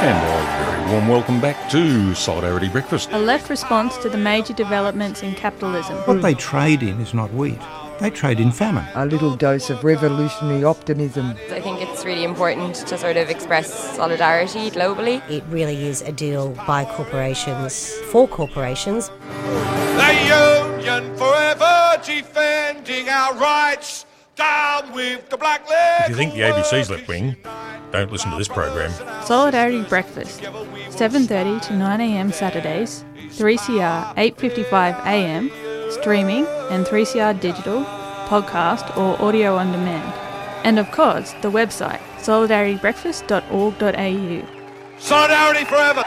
And a very warm welcome back to Solidarity Breakfast. A left response to the major developments in capitalism. What they trade in is not wheat. They trade in famine. A little dose of revolutionary optimism. I think it's really important to sort of express solidarity globally. It really is a deal by corporations, for corporations. The union forever defending our rights. Down with the black leg. If you think the ABC's left wing, don't listen to this program. Solidarity Breakfast, 7:30 to 9am Saturdays, 3CR 8:55 AM, streaming and 3CR digital, podcast or audio on demand. And of course, the website solidaritybreakfast.org.au. Solidarity forever.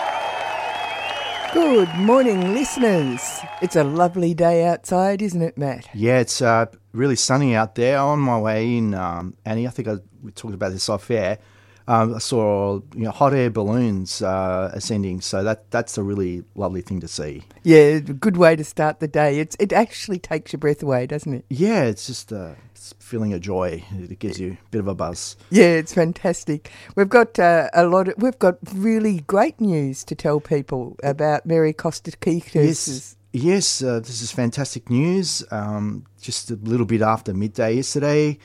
Good morning, listeners. It's a lovely day outside, isn't it, Matt? Yeah, it's really sunny out there. On my way in, Annie, I think we talked about this off air. I saw hot air balloons ascending, so that's a really lovely thing to see. Yeah, a good way to start the day. It actually takes your breath away, doesn't it? Yeah, it's just it's feeling a joy. It gives you a bit of a buzz. Yeah, it's fantastic. We've got we've got really great news to tell people about Mary Kostakidis. Yes, this is fantastic news. Just a little bit after midday yesterday,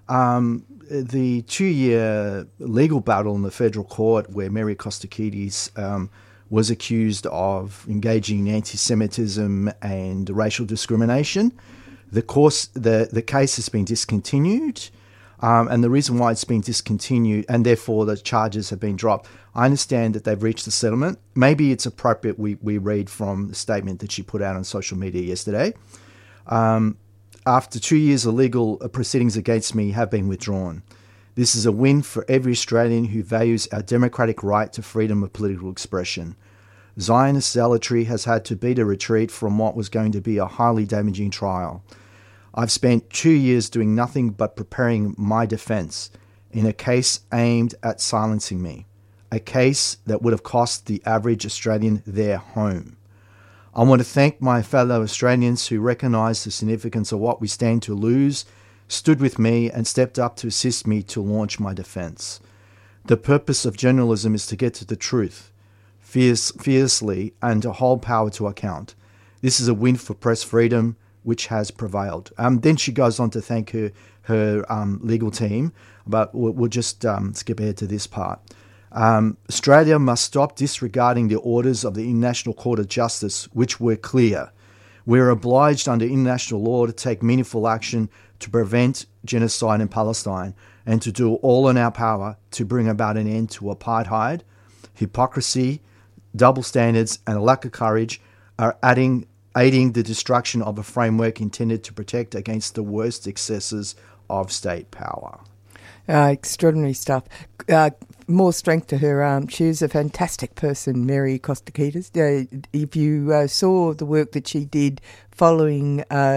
the 2-year legal battle in the federal court where Mary Kostakidis was accused of engaging in anti-Semitism and racial discrimination. The case has been discontinued, and the reason why it's been discontinued and therefore the charges have been dropped, I understand that they've reached a settlement. Maybe it's appropriate we read from the statement that she put out on social media yesterday. After 2 years, the legal proceedings against me have been withdrawn. This is a win for every Australian who values our democratic right to freedom of political expression. Zionist zealotry has had to beat a retreat from what was going to be a highly damaging trial. I've spent 2 years doing nothing but preparing my defence in a case aimed at silencing me, a case that would have cost the average Australian their home. I want to thank my fellow Australians who recognise the significance of what we stand to lose, stood with me and stepped up to assist me to launch my defence. The purpose of journalism is to get to the truth, fiercely, and to hold power to account. This is a win for press freedom, which has prevailed. Then she goes on to thank her legal team, but we'll just skip ahead to this part. Australia must stop disregarding the orders of the International Court of Justice, which were clear. We're obliged under international law to take meaningful action to prevent genocide in Palestine and to do all in our power to bring about an end to apartheid. Hypocrisy, double standards, and a lack of courage are aiding the destruction of a framework intended to protect against the worst excesses of state power. Extraordinary stuff. More strength to her arm. She is a fantastic person, Mary Kostakidis. If you saw the work that she did following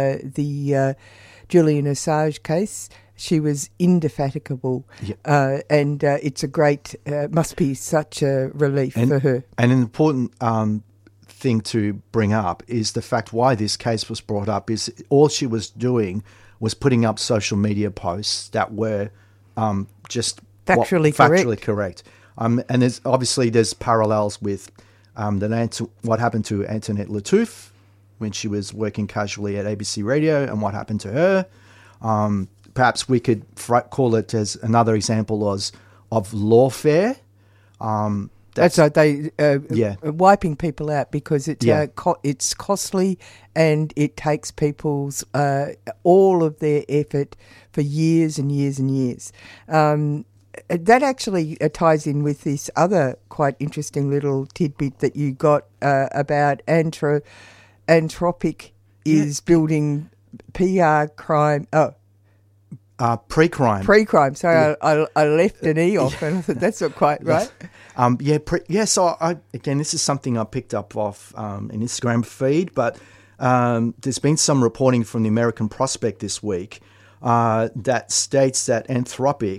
the Julian Assange case, she was indefatigable. Yep. And it's a great, must be such a relief for her. And an important thing to bring up is the fact why this case was brought up is all she was doing was putting up social media posts that were just factually correct. And there's parallels with what happened to Antoinette Lattouf when she was working casually at ABC Radio and what happened to her. Perhaps we could call it as another example of lawfare. That's right. They wiping people out because it's costly and it takes people's all of their effort for years and years and years. That actually ties in with this other quite interesting little tidbit that you got about Anthropic is building PR crime. Pre-crime. Pre-crime. Sorry, I left an E off and I thought that's not quite right. So again, this is something I picked up off an Instagram feed, but there's been some reporting from the American Prospect this week that states that Anthropic,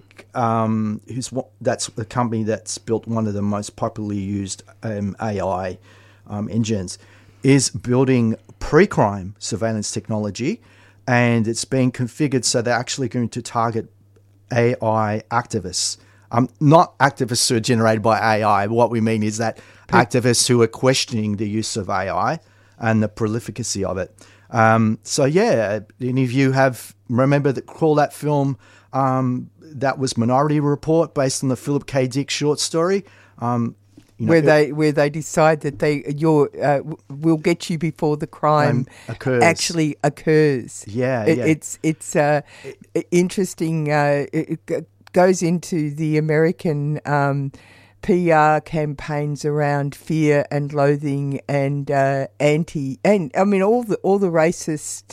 that's the company that's built one of the most popularly used AI engines, is building pre-crime surveillance technology, and it's being configured so they're actually going to target AI activists not activists who are generated by AI. What we mean is that activists who are questioning the use of AI and the prolificacy of it. So yeah, any of you recall that film that was Minority Report, based on the Philip K. Dick short story? Where they decide that will get you before the crime actually occurs. It's interesting. It goes into the American PR campaigns around fear and loathing and all the racist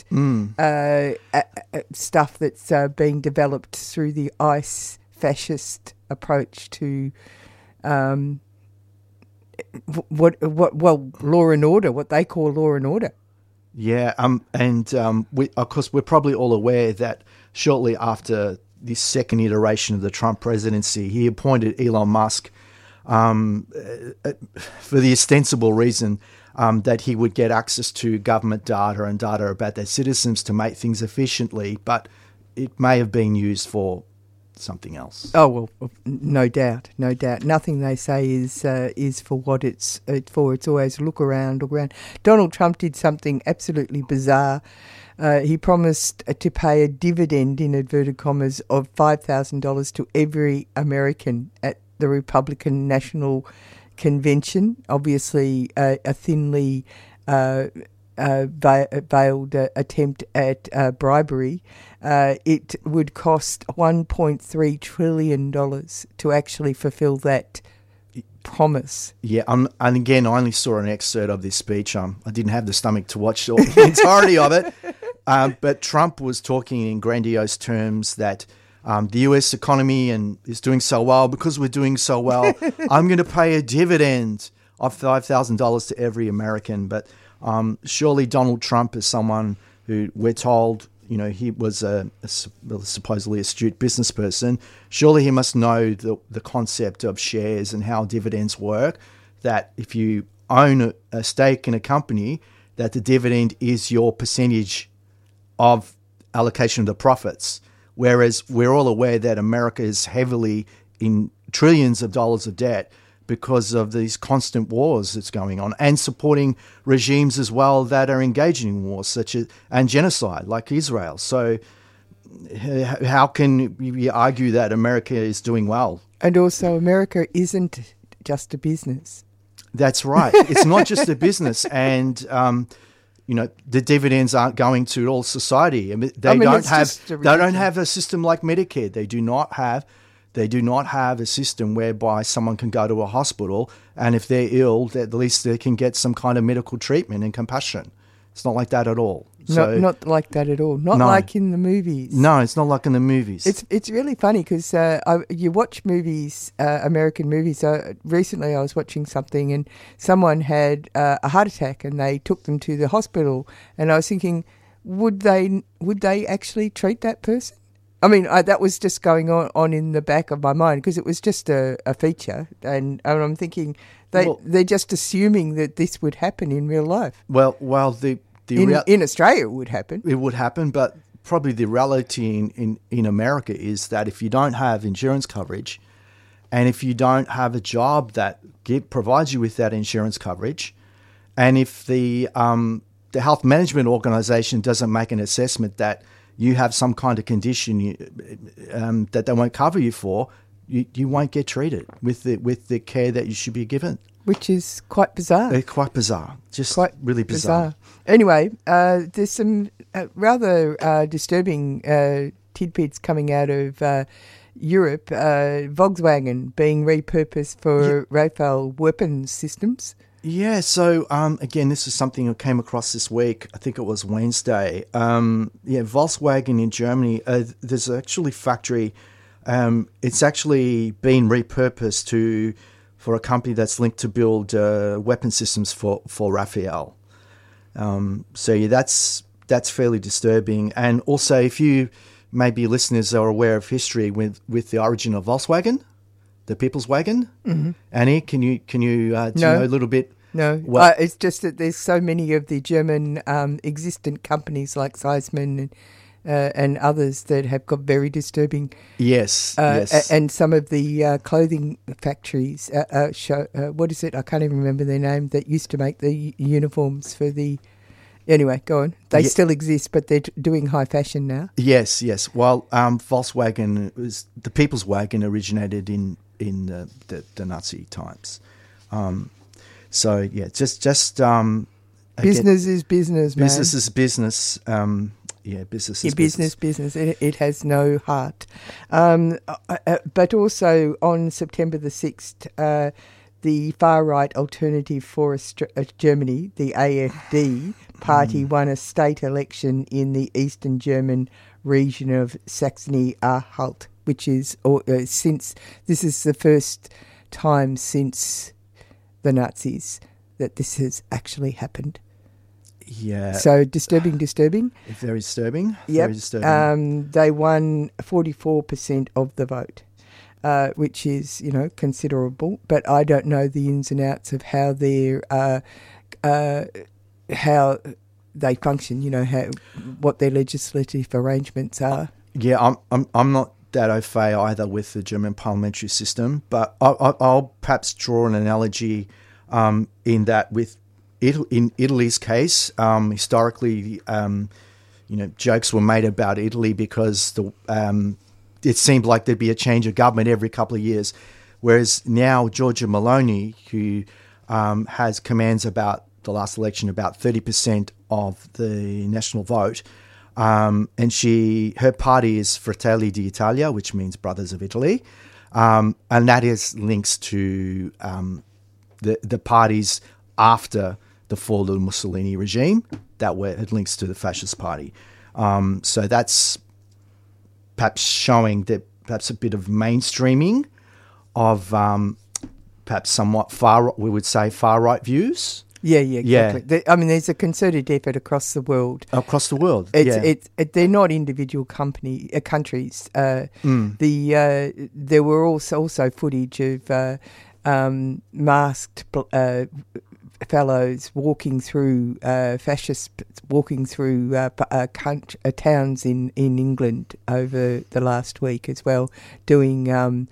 stuff that's being developed through the ICE fascist approach to law and order, what they call law and order. Yeah, of course we're probably all aware that shortly after this second iteration of the Trump presidency, he appointed Elon Musk for the ostensible reason that he would get access to government data and data about their citizens to make things efficiently, but it may have been used for something else. Oh, well, no doubt. Nothing they say is for what it's for. It's always look around. Donald Trump did something absolutely bizarre. He promised to pay a dividend, in inverted commas, of $5,000 to every American at the Republican National Convention. Obviously, a thinly veiled attempt at bribery. It would cost $1.3 trillion to actually fulfill that promise. Yeah, and again, I only saw an excerpt of this speech. I didn't have the stomach to watch the entirety of it. But Trump was talking in grandiose terms that the US economy is doing so well. Because we're doing so well, I'm going to pay a dividend of $5,000 to every American. But surely Donald Trump is someone who we're told, he was a supposedly astute business person. Surely he must know the concept of shares and how dividends work, that if you own a stake in a company, that the dividend is your percentage of allocation of the profits. Whereas we're all aware that America is heavily in trillions of dollars of debt because of these constant wars that's going on, and supporting regimes as well that are engaging in wars and genocide like Israel. So how can you argue that America is doing well? And also America isn't just a business. That's right. It's not just a business. And the dividends aren't going to all society. They don't have a system like Medicare. They do not have a system whereby someone can go to a hospital, and if they're ill, at least they can get some kind of medical treatment and compassion. It's not like that at all. Not like that at all. Not like in the movies. No, it's not like in the movies. It's really funny because you watch movies, American movies. Recently I was watching something and someone had a heart attack and they took them to the hospital, and I was thinking, would they actually treat that person? I mean, that was just going on in the back of my mind because it was just a feature, and I'm thinking they're just assuming that this would happen in real life. Well, in Australia it would happen. It would happen, but probably the reality in America is that if you don't have insurance coverage, and if you don't have a job that provides you with that insurance coverage, and if the health management organisation doesn't make an assessment that you have some kind of condition that they won't cover you for, you won't get treated with the care that you should be given. Which is quite bizarre. Quite bizarre. Just quite really bizarre. Anyway, there's some rather disturbing tidbits coming out of Europe. Volkswagen being repurposed for Rafale weapons systems. Yeah, so again, this is something I came across this week. I think it was Wednesday. Volkswagen in Germany, there's actually factory. It's actually been repurposed for a company that's linked to build weapon systems for Rafale. That's fairly disturbing. And also, if you maybe listeners are aware of history with the origin of Volkswagen, the People's Wagon. Mm-hmm. Annie, can you you know a little bit? No, it's just that there's so many of the German existent companies like Seisman and others that have got very disturbing. Yes, And some of the clothing factories show. What is it? I can't even remember their name. That used to make the uniforms for the. Anyway, go on. They still exist, but they're doing high fashion now. Yes. Well, Volkswagen the People's Wagon originated in the Nazi times. So yeah, just business is business, man. Business is business. Business is business. It has no heart. But also on September the 6th, the far-right Alternative for Germany, the AfD party, won a state election in the eastern German region of Saxony-Anhalt, which is this is the first time since the Nazis that this has actually happened. Yeah. So disturbing. Very disturbing. Yep. Very disturbing. They won 44% of the vote, which is, considerable. But I don't know the ins and outs of how how they function. What their legislative arrangements are. Yeah, I'm not that au fait either with the German parliamentary system, but I'll perhaps draw an analogy in that with. In Italy's case, historically, jokes were made about Italy because it seemed like there'd be a change of government every couple of years, whereas now Giorgia Meloni, who commands about the last election about 30% of the national vote, and her party is Fratelli d'Italia, which means Brothers of Italy, and that is links to the parties after the fall of the Mussolini regime it links to the fascist party. So that's perhaps showing that perhaps a bit of mainstreaming of perhaps somewhat far-right views. Yeah, exactly. There's a concerted effort across the world. They're not individual countries. There were also footage of masked fellows walking through towns in England over the last week as well, doing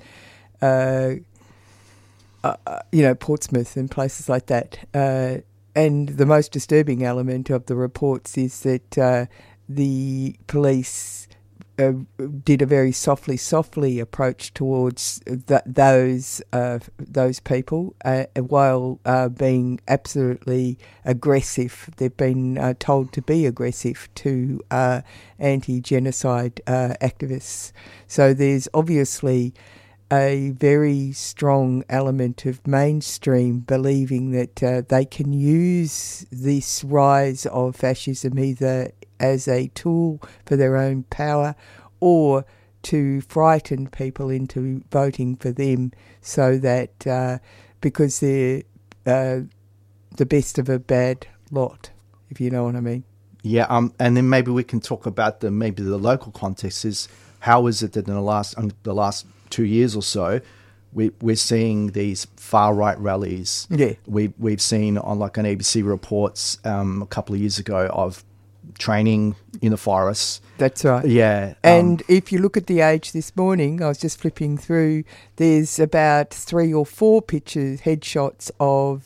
Portsmouth and places like that. And the most disturbing element of the reports is that the police did a very softly approach towards those people while being absolutely aggressive. They've been told to be aggressive to anti-genocide activists. So there's obviously a very strong element of mainstream believing that they can use this rise of fascism either as a tool for their own power or to frighten people into voting for them, so that because they're the best of a bad lot, if you know what I mean. Yeah, and then maybe we can talk about the local context. Is how is it that in the last 2 years or so, we're seeing these far right rallies? Yeah, we've seen on ABC reports a couple of years ago of training in the forests. That's right. Yeah. And if you look at The Age this morning, I was just flipping through, there's about 3 or 4 pictures, headshots of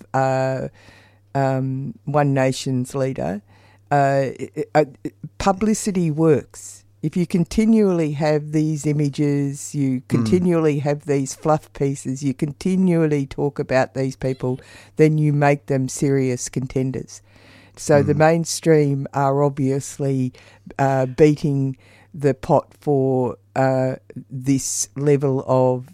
One Nation's leader. Publicity works. If you continually have these images, you continually have these fluff pieces, you continually talk about these people, then you make them serious contenders. So the mainstream are obviously beating the pot for this level of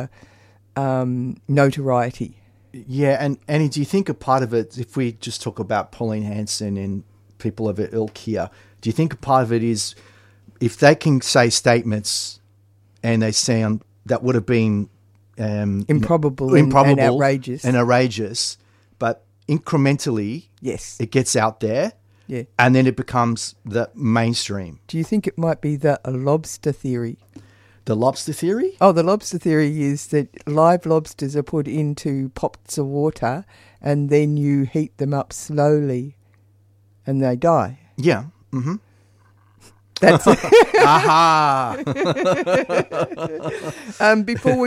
notoriety. Yeah, and Annie, do you think a part of it, if we just talk about Pauline Hanson and people of her ilk here, do you think a part of it is if they can say statements and they sound that would have been improbable and outrageous, but incrementally, yes, it gets out there, yeah, and then it becomes the mainstream. Do you think it might be the lobster theory? The lobster theory? Oh, the lobster theory is that live lobsters are put into pots of water and then you heat them up slowly and they die. Yeah. Mm-hmm. That's Aha! Before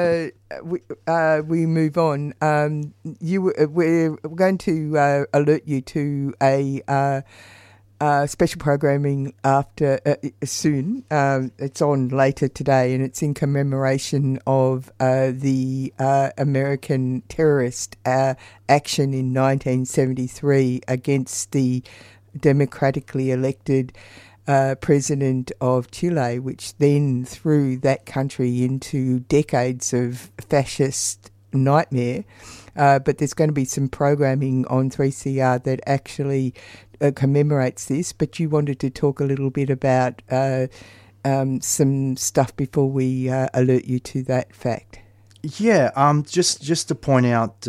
we move on, we're going to alert you to a special programming after soon. It's on later today, and it's in commemoration of the American terrorist action in 1973 against the democratically elected president of Chile, which then threw that country into decades of fascist nightmare. But there's going to be some programming on 3CR that actually commemorates this. But you wanted to talk a little bit about some stuff before we alert you to that fact. Yeah, just to point out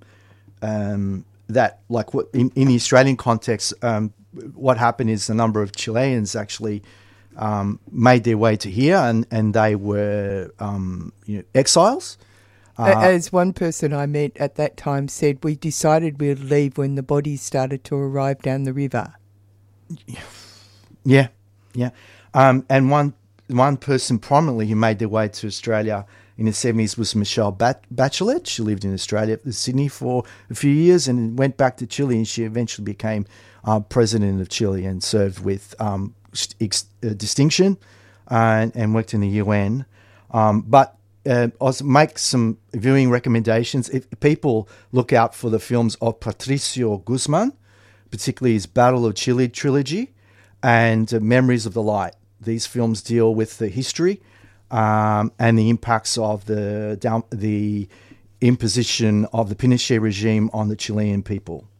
that, like, what in the Australian context, what happened is a number of Chileans actually made their way to here, and they were exiles. As one person I met at that time said, we decided we'd leave when the bodies started to arrive down the river. Yeah. And one person prominently who made their way to Australia in the 70s was Michelle Bachelet. She lived in Australia, Sydney, for a few years and went back to Chile, and she eventually became president of Chile and served with distinction and worked in the UN. But I'll make some viewing recommendations. If people look out for the films of Patricio Guzman, particularly his Battle of Chile trilogy and Memories of the Light. These films deal with the history and the impacts of the imposition of the Pinochet regime on the Chilean people.